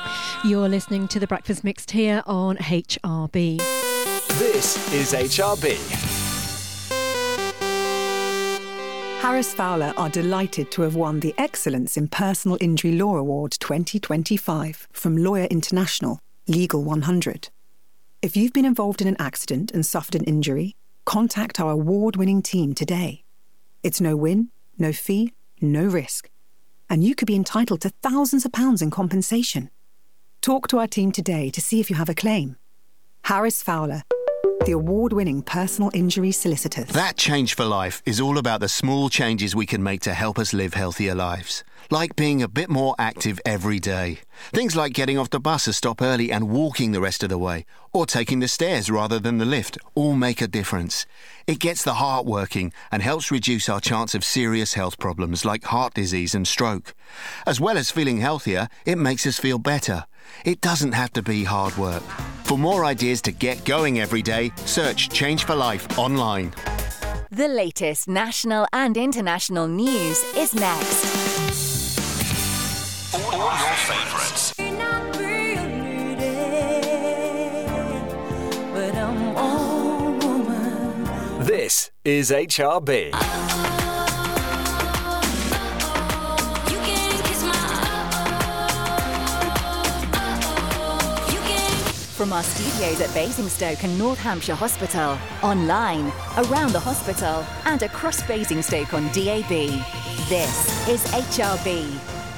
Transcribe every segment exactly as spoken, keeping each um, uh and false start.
You're listening to The Breakfast Mixed here on H R B. This is H R B. Harris Fowler are delighted to have won the Excellence in Personal Injury Law Award twenty twenty-five from Lawyer International, Legal one hundred. If you've been involved in an accident and suffered an injury, contact our award-winning team today. It's no win, no fee, no risk. And you could be entitled to thousands of pounds in compensation. Talk to our team today to see if you have a claim. Harris Fowler, the award-winning personal injury solicitors. That Change for Life is all about the small changes we can make to help us live healthier lives. Like being a bit more active every day. Things like getting off the bus a stop early and walking the rest of the way, or taking the stairs rather than the lift, all make a difference. It gets the heart working and helps reduce our chance of serious health problems like heart disease and stroke. As well as feeling healthier, it makes us feel better. It doesn't have to be hard work. For more ideas to get going every day, search Change for Life online. The latest national and international news is next. All your favourites. This is H R B. From our studios at Basingstoke and North Hampshire Hospital, online, around the hospital, and across Basingstoke on D A B. This is H R B.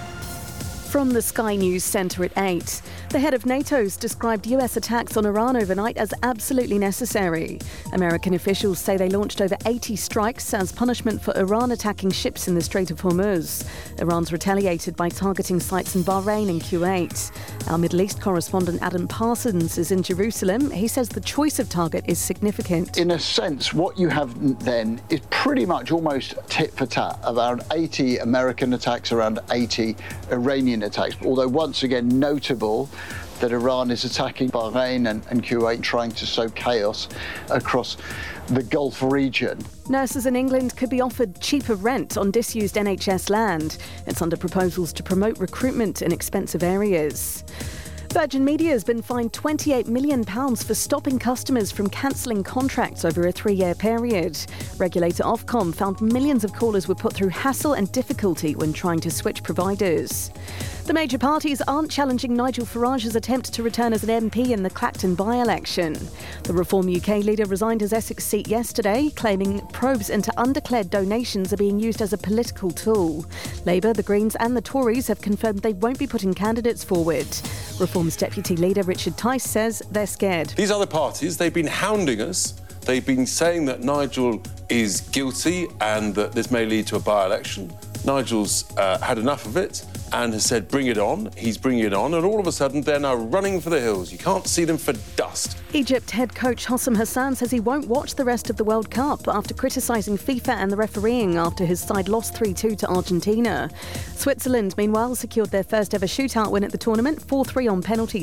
From the Sky News Centre at eight. The head of NATO's described U S attacks on Iran overnight as absolutely necessary. American officials say they launched over eighty strikes as punishment for Iran attacking ships in the Strait of Hormuz. Iran's retaliated by targeting sites in Bahrain and Kuwait. Our Middle East correspondent Adam Parsons is in Jerusalem. He says the choice of target is significant. In a sense, what you have then is pretty much almost tit for tat. Around eighty American attacks, around eighty Iranian attacks. Although once again notable that Iran is attacking Bahrain and, and Kuwait, trying to sow chaos across the Gulf region. Nurses in England could be offered cheaper rent on disused N H S land. It's under proposals to promote recruitment in expensive areas. Virgin Media has been fined twenty-eight million pounds for stopping customers from cancelling contracts over a three-year period. Regulator Ofcom found millions of callers were put through hassle and difficulty when trying to switch providers. The major parties aren't challenging Nigel Farage's attempt to return as an M P in the Clacton by-election. The Reform U K leader resigned his Essex seat yesterday, claiming probes into undeclared donations are being used as a political tool. Labour, the Greens and the Tories have confirmed they won't be putting candidates forward. Reform's Deputy Leader Richard Tice says they're scared. These other parties, they've been hounding us. They've been saying that Nigel is guilty and that this may lead to a by-election. Nigel's uh, had enough of it and has said, bring it on. He's bringing it on, and all of a sudden they're now running for the hills. You can't see them for dust. Egypt head coach Hossam Hassan says he won't watch the rest of the World Cup after criticising FIFA and the refereeing after his side lost three two to Argentina. Switzerland, meanwhile, secured their first ever shootout win at the tournament, four three on penalties.